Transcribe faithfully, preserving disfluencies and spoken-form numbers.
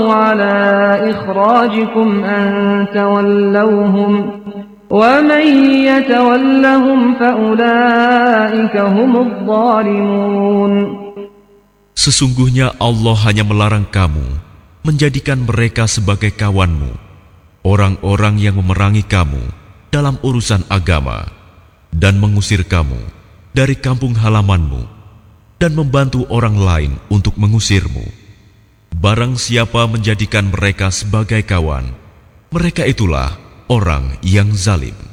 على إخراجكم أن تولوهم ومن يتولهم فأولئك هم الظالمون. Sesungguhnya Allah hanya melarang kamu menjadikan mereka sebagai kawanmu, orang-orang yang memerangi kamu dalam urusan agama dan mengusir kamu dari kampung halamanmu dan membantu orang lain untuk mengusirmu. Barang siapa menjadikan mereka sebagai kawan, mereka itulah orang yang zalim.